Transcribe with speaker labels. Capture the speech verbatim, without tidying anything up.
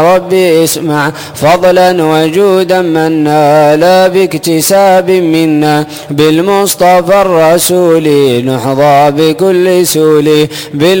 Speaker 1: ربي اسمع فضلا وجودا منا لا باكتساب منا بالمصطفى الرسول نحظى بكل سول